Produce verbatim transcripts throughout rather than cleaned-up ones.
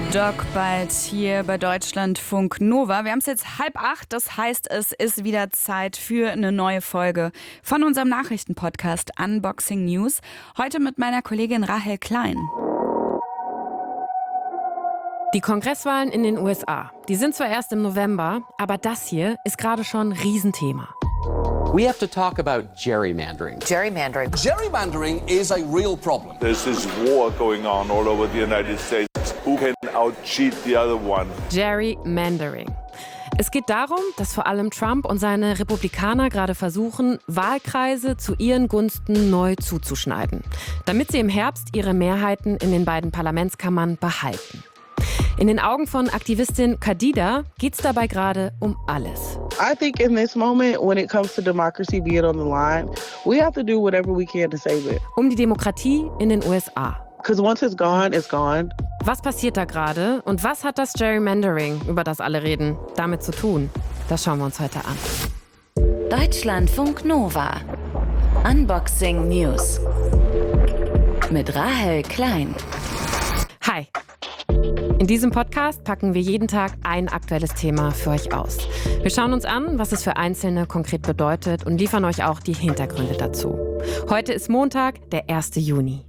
Doc bald hier bei Deutschlandfunk Nova. Wir haben es jetzt halb acht, das heißt, es ist wieder Zeit für eine neue Folge von unserem Nachrichtenpodcast Unboxing News. Heute mit meiner Kollegin Rahel Klein. Die Kongresswahlen in den U S A, die sind zwar erst im November, aber das hier ist gerade schon ein Riesenthema. We have to talk about gerrymandering. Gerrymandering. Gerrymandering is a real problem. There's this war going on all over the United States. Who can out-cheat the other one? Gerrymandering. Es geht darum, dass vor allem Trump und seine Republikaner gerade versuchen, Wahlkreise zu ihren Gunsten neu zuzuschneiden, damit sie im Herbst ihre Mehrheiten in den beiden Parlamentskammern behalten. In den Augen von Aktivistin Khadida geht es dabei gerade um alles. I think in this moment, when it comes to democracy being on the line, we have to do whatever we can to save it. Um die Demokratie in den U S A. Because once it's gone, it's gone. Was passiert da gerade und was hat das Gerrymandering, über das alle reden, damit zu tun? Das schauen wir uns heute an. Deutschlandfunk Nova. Unboxing News. Mit Rahel Klein. Hi. In diesem Podcast packen wir jeden Tag ein aktuelles Thema für euch aus. Wir schauen uns an, was es für Einzelne konkret bedeutet und liefern euch auch die Hintergründe dazu. Heute ist Montag, der erste Juni.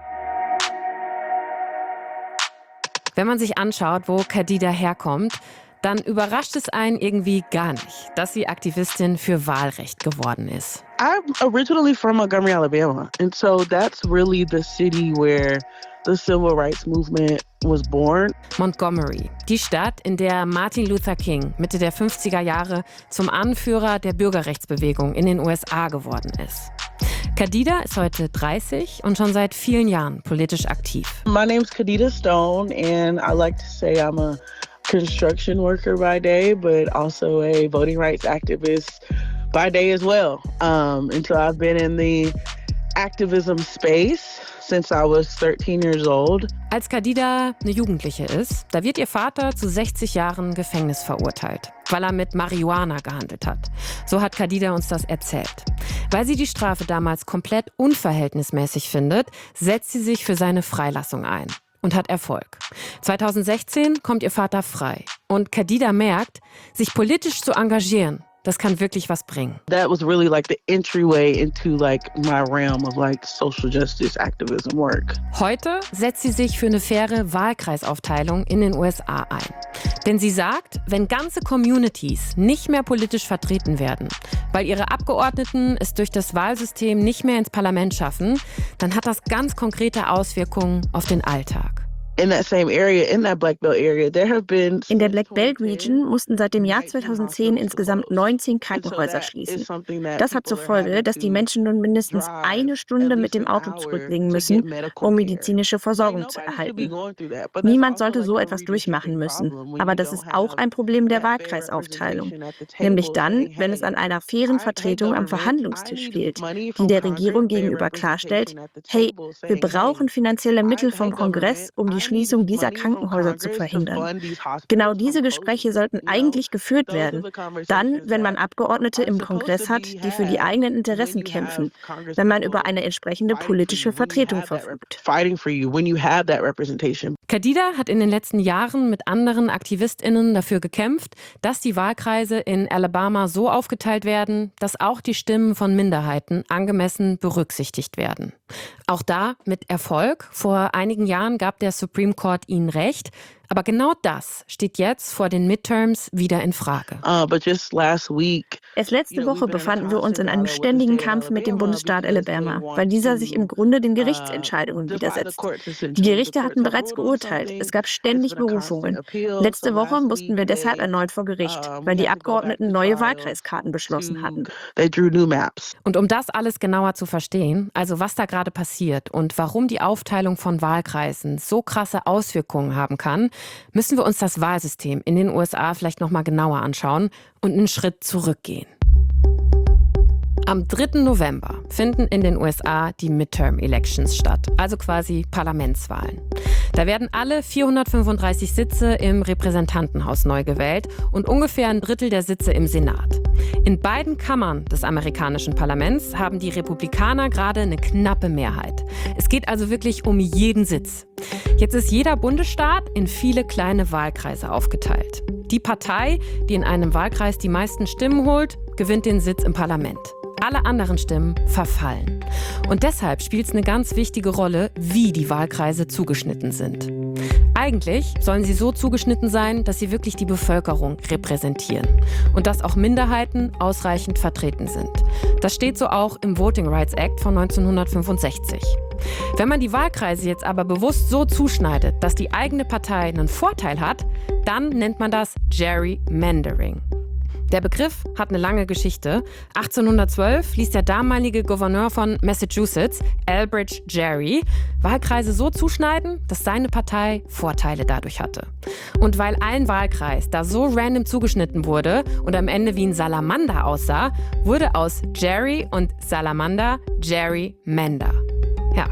Wenn man sich anschaut, wo Khadida herkommt, dann überrascht es einen irgendwie gar nicht, dass sie Aktivistin für Wahlrecht geworden ist. I'm originally from Montgomery, Alabama. And so that's really the city where the civil rights movement was born. Montgomery, die Stadt, in der Martin Luther King Mitte der fünfziger Jahre zum Anführer der Bürgerrechtsbewegung in den U S A geworden ist. Khadida ist heute dreißig und schon seit vielen Jahren politisch aktiv. My name's Khadida Stone and I like to say I'm a construction worker by day, but also a voting rights activist by day as well. Um, and so I've been in the activism space since I was thirteen years old. Als Khadida eine Jugendliche ist, da wird ihr Vater zu sechzig Jahren Gefängnis verurteilt, weil er mit Marihuana gehandelt hat. So hat Khadida uns das erzählt. Weil sie die Strafe damals komplett unverhältnismäßig findet, setzt sie sich für seine Freilassung ein und hat Erfolg. zweitausendsechzehn kommt ihr Vater frei und Khadida merkt, sich politisch zu engagieren, das kann wirklich was bringen. That was really like the entryway into like my realm of like social justice activism work. Heute setzt sie sich für eine faire Wahlkreisaufteilung in den U S A ein. Denn sie sagt, wenn ganze Communities nicht mehr politisch vertreten werden, weil ihre Abgeordneten es durch das Wahlsystem nicht mehr ins Parlament schaffen, dann hat das ganz konkrete Auswirkungen auf den Alltag. In that same area, in that Black Belt area, there have been In der Black Belt Region mussten seit dem Jahr zweitausendzehn insgesamt neunzehn Krankenhäuser schließen. Das hat zur Folge, dass die Menschen nun mindestens eine Stunde mit dem Auto zurücklegen müssen, um medizinische Versorgung zu erhalten. Niemand sollte so etwas durchmachen müssen. Aber das ist auch ein Problem der Wahlkreisaufteilung. Nämlich dann, wenn es an einer fairen Vertretung am Verhandlungstisch fehlt, die der Regierung gegenüber klarstellt, hey, wir brauchen finanzielle Mittel vom Kongress, um die Schließung dieser Krankenhäuser zu verhindern. Genau diese Gespräche sollten eigentlich geführt werden. Dann, wenn man Abgeordnete im Kongress hat, die für die eigenen Interessen kämpfen, wenn man über eine entsprechende politische Vertretung verfügt. Khadida hat in den letzten Jahren mit anderen AktivistInnen dafür gekämpft, dass die Wahlkreise in Alabama so aufgeteilt werden, dass auch die Stimmen von Minderheiten angemessen berücksichtigt werden. Auch da mit Erfolg. Vor einigen Jahren gab der Supreme Court ihnen Recht. Aber genau das steht jetzt vor den Midterms wieder in Frage. Uh, but just last week, Erst letzte Woche befanden wir uns in einem ständigen Kampf mit dem Bundesstaat Alabama, weil dieser sich im Grunde den Gerichtsentscheidungen widersetzt. Die Gerichte hatten bereits geurteilt. Es gab ständig Berufungen. Letzte Woche mussten wir deshalb erneut vor Gericht, weil die Abgeordneten neue Wahlkreiskarten beschlossen hatten. Und um das alles genauer zu verstehen, also was da gerade passiert und warum die Aufteilung von Wahlkreisen so krasse Auswirkungen haben kann, müssen wir uns das Wahlsystem in den U S A vielleicht noch mal genauer anschauen und einen Schritt zurückgehen. Am dritten November finden in den U S A die Midterm-Elections statt, also quasi Parlamentswahlen. Da werden alle vierhundertfünfunddreißig Sitze im Repräsentantenhaus neu gewählt und ungefähr ein Drittel der Sitze im Senat. In beiden Kammern des amerikanischen Parlaments haben die Republikaner gerade eine knappe Mehrheit. Es geht also wirklich um jeden Sitz. Jetzt ist jeder Bundesstaat in viele kleine Wahlkreise aufgeteilt. Die Partei, die in einem Wahlkreis die meisten Stimmen holt, gewinnt den Sitz im Parlament. Alle anderen Stimmen verfallen. Und deshalb spielt es eine ganz wichtige Rolle, wie die Wahlkreise zugeschnitten sind. Eigentlich sollen sie so zugeschnitten sein, dass sie wirklich die Bevölkerung repräsentieren und dass auch Minderheiten ausreichend vertreten sind. Das steht so auch im Voting Rights Act von neunzehnhundertfünfundsechzig. Wenn man die Wahlkreise jetzt aber bewusst so zuschneidet, dass die eigene Partei einen Vorteil hat, dann nennt man das Gerrymandering. Der Begriff hat eine lange Geschichte. achtzehnhundertzwölf ließ der damalige Gouverneur von Massachusetts, Elbridge Gerry, Wahlkreise so zuschneiden, dass seine Partei Vorteile dadurch hatte. Und weil ein Wahlkreis da so random zugeschnitten wurde und am Ende wie ein Salamander aussah, wurde aus Gerry und Salamander Gerrymander. Ja.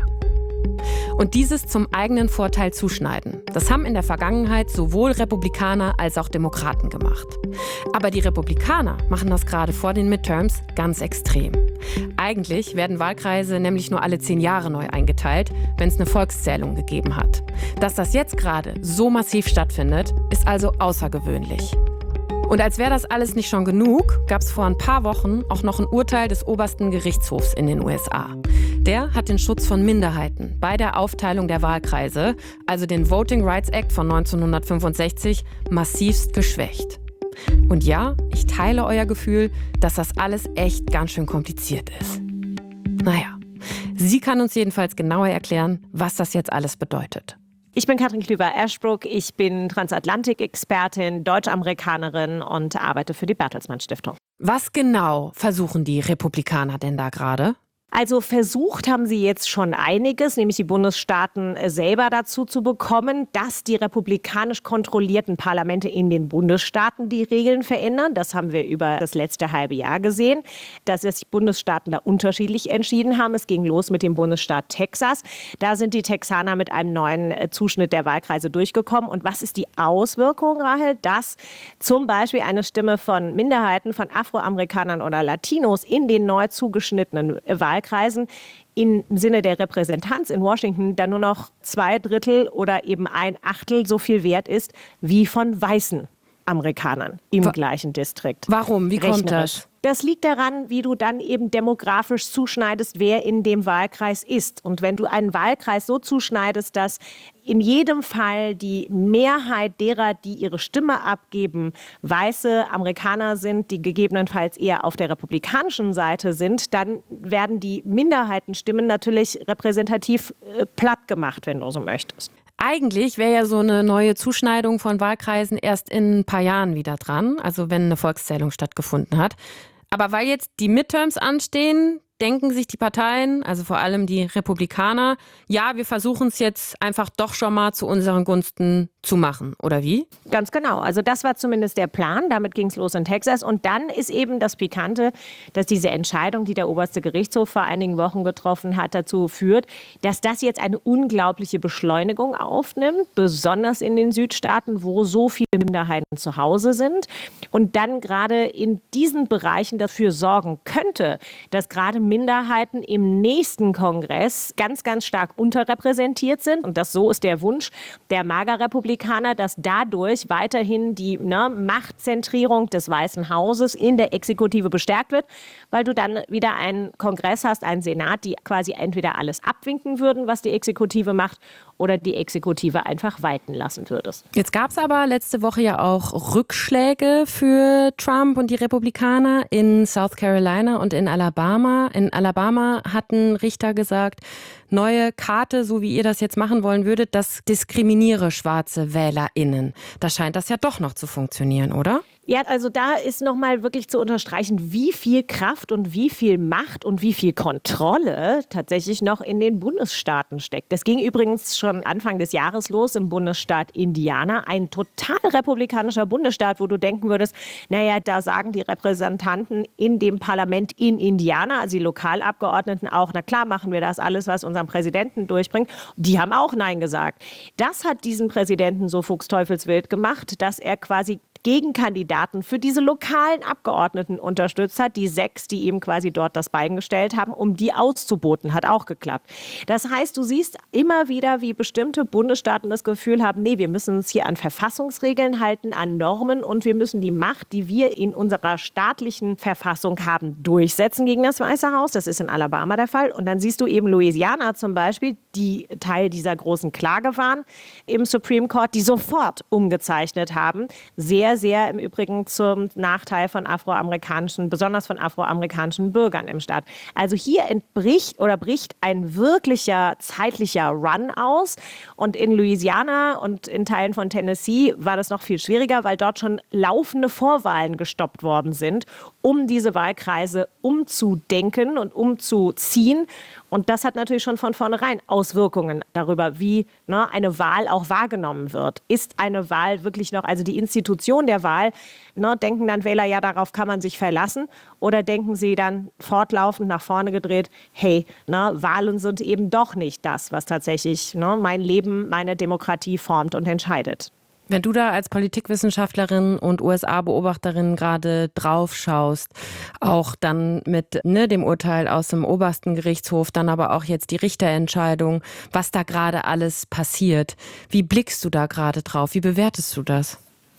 Und dieses zum eigenen Vorteil zuschneiden. Das haben in der Vergangenheit sowohl Republikaner als auch Demokraten gemacht. Aber die Republikaner machen das gerade vor den Midterms ganz extrem. Eigentlich werden Wahlkreise nämlich nur alle zehn Jahre neu eingeteilt, wenn es eine Volkszählung gegeben hat. Dass das jetzt gerade so massiv stattfindet, ist also außergewöhnlich. Und als wäre das alles nicht schon genug, gab es vor ein paar Wochen auch noch ein Urteil des obersten Gerichtshofs in den U S A. Der hat den Schutz von Minderheiten bei der Aufteilung der Wahlkreise, also den Voting Rights Act von neunzehnhundertfünfundsechzig, massivst geschwächt. Und ja, ich teile euer Gefühl, dass das alles echt ganz schön kompliziert ist. Naja, sie kann uns jedenfalls genauer erklären, was das jetzt alles bedeutet. Ich bin Katrin Klüver-Eschbruck, ich bin Transatlantik-Expertin, Deutsch-Amerikanerin und arbeite für die Bertelsmann Stiftung. Was genau versuchen die Republikaner denn da gerade? Also versucht haben sie jetzt schon einiges, nämlich die Bundesstaaten selber dazu zu bekommen, dass die republikanisch kontrollierten Parlamente in den Bundesstaaten die Regeln verändern. Das haben wir über das letzte halbe Jahr gesehen, dass sich Bundesstaaten da unterschiedlich entschieden haben. Es ging los mit dem Bundesstaat Texas. Da sind die Texaner mit einem neuen Zuschnitt der Wahlkreise durchgekommen. Und was ist die Auswirkung, Rahel? Dass zum Beispiel eine Stimme von Minderheiten, von Afroamerikanern oder Latinos in den neu zugeschnittenen Wahlkreisen Wahlkreisen im Sinne der Repräsentanz in Washington dann nur noch zwei Drittel oder eben ein Achtel so viel wert ist wie von weißen Amerikanern im Wa- gleichen Distrikt. Warum? Wie kommt das? Das liegt daran, wie du dann eben demografisch zuschneidest, wer in dem Wahlkreis ist. Und wenn du einen Wahlkreis so zuschneidest, dass in jedem Fall die Mehrheit derer, die ihre Stimme abgeben, weiße Amerikaner sind, die gegebenenfalls eher auf der republikanischen Seite sind, dann werden die Minderheitenstimmen natürlich repräsentativ äh, platt gemacht, wenn du so möchtest. Eigentlich wäre ja so eine neue Zuschneidung von Wahlkreisen erst in ein paar Jahren wieder dran, also wenn eine Volkszählung stattgefunden hat. Aber weil jetzt die Midterms anstehen, denken sich die Parteien, also vor allem die Republikaner, ja, wir versuchen es jetzt einfach doch schon mal zu unseren Gunsten zu machen, oder wie? Ganz genau. Also das war zumindest der Plan. Damit ging es los in Texas. Und dann ist eben das Pikante, dass diese Entscheidung, die der oberste Gerichtshof vor einigen Wochen getroffen hat, dazu führt, dass das jetzt eine unglaubliche Beschleunigung aufnimmt, besonders in den Südstaaten, wo so viele Minderheiten zu Hause sind. Und dann gerade in diesen Bereichen dafür sorgen könnte, dass gerade Minderheiten im nächsten Kongress ganz, ganz stark unterrepräsentiert sind. Und das so ist der Wunsch der MAGA-Republikaner, dass dadurch weiterhin die ne, Machtzentrierung des Weißen Hauses in der Exekutive bestärkt wird, weil du dann wieder einen Kongress hast, einen Senat, die quasi entweder alles abwinken würden, was die Exekutive macht, oder die Exekutive einfach walten lassen würdest. Jetzt gab es aber letzte Woche ja auch Rückschläge für Trump und die Republikaner in South Carolina und in Alabama. In Alabama hatten Richter gesagt, neue Karte, so wie ihr das jetzt machen wollen würdet, das diskriminiere schwarze WählerInnen. Da scheint das ja doch noch zu funktionieren, oder? Ja, also da ist nochmal wirklich zu unterstreichen, wie viel Kraft und wie viel Macht und wie viel Kontrolle tatsächlich noch in den Bundesstaaten steckt. Das ging übrigens schon Anfang des Jahres los im Bundesstaat Indiana, ein total republikanischer Bundesstaat, wo du denken würdest, naja, da sagen die Repräsentanten in dem Parlament in Indiana, also die Lokalabgeordneten auch, na klar machen wir das alles, was unseren Präsidenten durchbringt. Die haben auch Nein gesagt. Das hat diesen Präsidenten so fuchsteufelswild gemacht, dass er quasi Gegenkandidaten für diese lokalen Abgeordneten unterstützt hat. Die sechs, die ihm quasi dort das Bein gestellt haben, um die auszuboten, hat auch geklappt. Das heißt, du siehst immer wieder, wie bestimmte Bundesstaaten das Gefühl haben, nee, wir müssen uns hier an Verfassungsregeln halten, an Normen und wir müssen die Macht, die wir in unserer staatlichen Verfassung haben, durchsetzen gegen das Weiße Haus. Das ist in Alabama der Fall. Und dann siehst du eben Louisiana zum Beispiel, die Teil dieser großen Klage waren im Supreme Court, die sofort umgezeichnet haben. Sehr, sehr im Übrigen zum Nachteil von afroamerikanischen, besonders von afroamerikanischen Bürgern im Staat. Also hier entbricht oder bricht ein wirklicher zeitlicher Run aus. Und in Louisiana und in Teilen von Tennessee war das noch viel schwieriger, weil dort schon laufende Vorwahlen gestoppt worden sind, um diese Wahlkreise umzudenken und umzuziehen. Und das hat natürlich schon von vornherein Auswirkungen darüber, wie ne, eine Wahl auch wahrgenommen wird. Ist eine Wahl wirklich noch, also die Institution der Wahl, ne, denken dann Wähler, ja, darauf kann man sich verlassen? Oder denken sie dann fortlaufend nach vorne gedreht, hey, ne, Wahlen sind eben doch nicht das, was tatsächlich ne, mein Leben, meine Demokratie formt und entscheidet. Wenn du da als Politikwissenschaftlerin und U S A-Beobachterin gerade drauf schaust, auch dann mit ne, dem Urteil aus dem obersten Gerichtshof, dann aber auch jetzt die Richterentscheidung, was da gerade alles passiert. Wie blickst du da gerade drauf? Wie bewertest du das?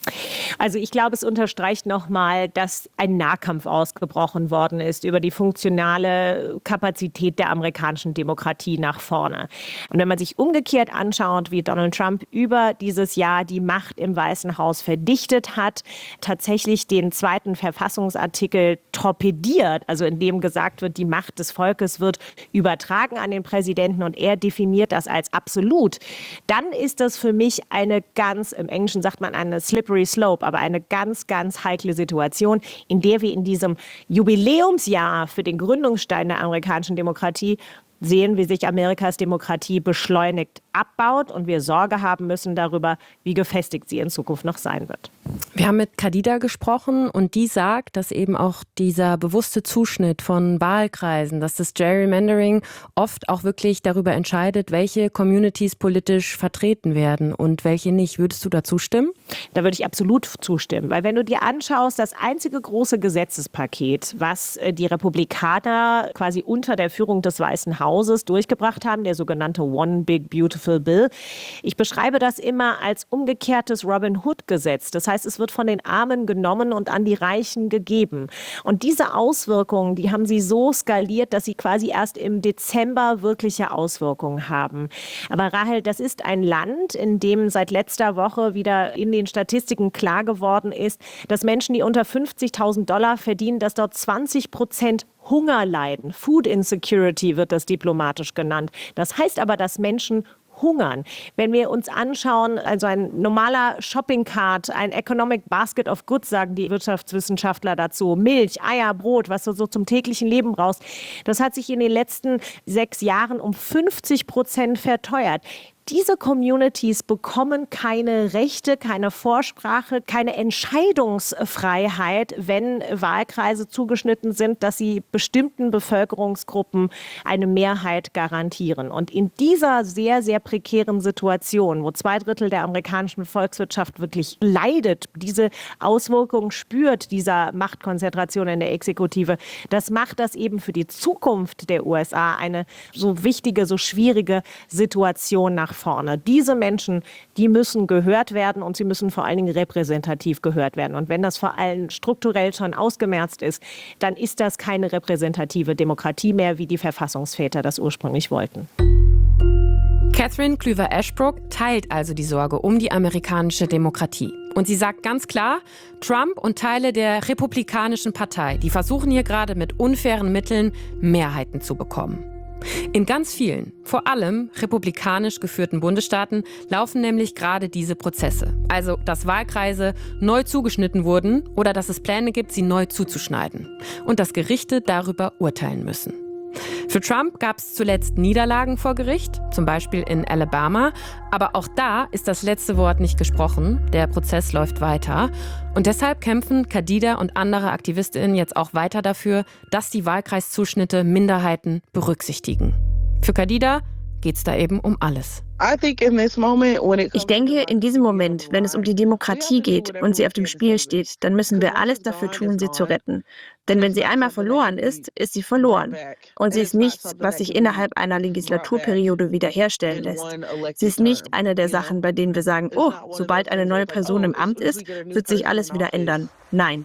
Also ich glaube, es unterstreicht nochmal, dass ein Nahkampf ausgebrochen worden ist über die funktionale Kapazität der amerikanischen Demokratie nach vorne. Und wenn man sich umgekehrt anschaut, wie Donald Trump über dieses Jahr die Macht im Weißen Haus verdichtet hat, tatsächlich den zweiten Verfassungsartikel torpediert, also in dem gesagt wird, die Macht des Volkes wird übertragen an den Präsidenten und er definiert das als absolut, dann ist das für mich eine ganz, im Englischen sagt man eine slippery slope, aber eine ganz, ganz heikle Situation, in der wir in diesem Jubiläumsjahr für den Gründungsstein der amerikanischen Demokratie sehen, wie sich Amerikas Demokratie beschleunigt abbaut und wir Sorge haben müssen darüber, wie gefestigt sie in Zukunft noch sein wird. Wir haben mit Khadija gesprochen und die sagt, dass eben auch dieser bewusste Zuschnitt von Wahlkreisen, dass das Gerrymandering oft auch wirklich darüber entscheidet, welche Communities politisch vertreten werden und welche nicht. Würdest du dazu stimmen? Da würde ich absolut zustimmen, weil wenn du dir anschaust, das einzige große Gesetzespaket, was die Republikaner quasi unter der Führung des Weißen Hauses durchgebracht haben, der sogenannte One Big Beautiful Bill. Ich beschreibe das immer als umgekehrtes Robin Hood-Gesetz. Das heißt, es wird von den Armen genommen und an die Reichen gegeben. Und diese Auswirkungen, die haben sie so skaliert, dass sie quasi erst im Dezember wirkliche Auswirkungen haben. Aber Rahel, das ist ein Land, in dem seit letzter Woche wieder in den Statistiken klar geworden ist, dass Menschen, die unter fünfzigtausend Dollar verdienen, dass dort zwanzig Prozent Hunger leiden. Food Insecurity wird das diplomatisch genannt. Das heißt aber, dass Menschen hungern. Wenn wir uns anschauen, also ein normaler Shopping-Cart, ein Economic Basket of Goods, sagen die Wirtschaftswissenschaftler dazu, Milch, Eier, Brot, was du so zum täglichen Leben brauchst, das hat sich in den letzten sechs Jahren um fünfzig Prozent verteuert. Diese Communities bekommen keine Rechte, keine Vorsprache, keine Entscheidungsfreiheit, wenn Wahlkreise zugeschnitten sind, dass sie bestimmten Bevölkerungsgruppen eine Mehrheit garantieren. Und in dieser sehr, sehr prekären Situation, wo zwei Drittel der amerikanischen Volkswirtschaft wirklich leidet, diese Auswirkungen spürt, dieser Machtkonzentration in der Exekutive, das macht das eben für die Zukunft der U S A eine so wichtige, so schwierige Situation nach vorne. Diese Menschen, die müssen gehört werden und sie müssen vor allen Dingen repräsentativ gehört werden. Und wenn das vor allem strukturell schon ausgemerzt ist, dann ist das keine repräsentative Demokratie mehr, wie die Verfassungsväter das ursprünglich wollten. Catherine Cleaver-Ashbrook teilt also die Sorge um die amerikanische Demokratie. Und sie sagt ganz klar, Trump und Teile der Republikanischen Partei, die versuchen hier gerade mit unfairen Mitteln Mehrheiten zu bekommen. In ganz vielen, vor allem republikanisch geführten Bundesstaaten laufen nämlich gerade diese Prozesse. Also, dass Wahlkreise neu zugeschnitten wurden oder dass es Pläne gibt, sie neu zuzuschneiden. Und dass Gerichte darüber urteilen müssen. Für Trump gab es zuletzt Niederlagen vor Gericht, zum Beispiel in Alabama. Aber auch da ist das letzte Wort nicht gesprochen. Der Prozess läuft weiter. Und deshalb kämpfen Khadija und andere AktivistInnen jetzt auch weiter dafür, dass die Wahlkreiszuschnitte Minderheiten berücksichtigen. Für Khadija geht es da eben um alles. Ich denke, in diesem Moment, wenn es um die Demokratie geht und sie auf dem Spiel steht, dann müssen wir alles dafür tun, sie zu retten. Denn wenn sie einmal verloren ist, ist sie verloren. Und sie ist nichts, was sich innerhalb einer Legislaturperiode wiederherstellen lässt. Sie ist nicht eine der Sachen, bei denen wir sagen, oh, sobald eine neue Person im Amt ist, wird sich alles wieder ändern. Nein.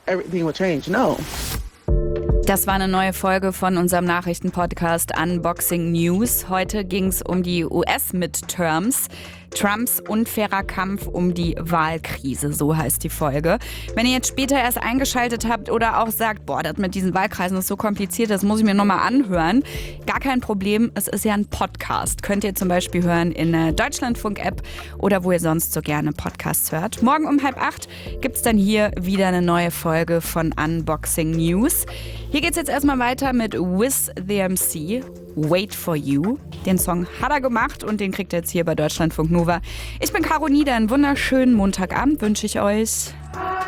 Das war eine neue Folge von unserem Nachrichtenpodcast Unboxing News. Heute ging es um die U S-Midterms. Trumps unfairer Kampf um die Wahlkrise, so heißt die Folge. Wenn ihr jetzt später erst eingeschaltet habt oder auch sagt, boah, das mit diesen Wahlkreisen ist so kompliziert, das muss ich mir nochmal anhören. Gar kein Problem, es ist ja ein Podcast. Könnt ihr zum Beispiel hören in der Deutschlandfunk-App oder wo ihr sonst so gerne Podcasts hört. Morgen um halb acht gibt es dann hier wieder eine neue Folge von Unboxing News. Hier geht's jetzt erstmal weiter mit Wiz the M C, Wait for You. Den Song hat er gemacht und den kriegt ihr jetzt hier bei Deutschlandfunk Nova. Ich bin Caro Nieder, einen wunderschönen Montagabend wünsche ich euch.